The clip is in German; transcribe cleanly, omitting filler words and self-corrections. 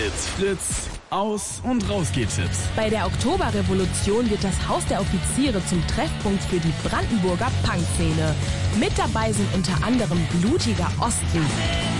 It's Fritz. Aus- und Rausgehtipps. Bei der Oktoberrevolution wird das Haus der Offiziere zum Treffpunkt für die Brandenburger Punkszene. Mit dabei sind unter anderem Blutiger Osten,